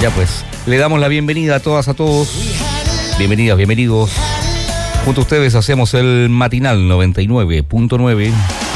Ya pues, le damos la bienvenida a todas, a todos. Bienvenidas, bienvenidos. Junto a ustedes hacemos el Matinal 99.9.